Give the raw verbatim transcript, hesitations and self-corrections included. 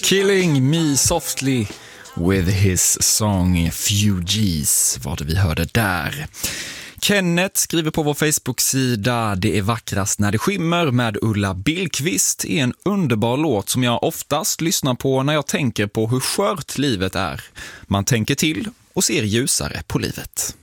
Killing Me Softly with his song Fugees var det vi hörde där. Kenneth skriver på vår Facebook-sida: det är vackrast när det skimmer med Ulla Billqvist är en underbar låt som jag oftast lyssnar på när jag tänker på hur skört livet är. Man tänker till och ser ljusare på livet.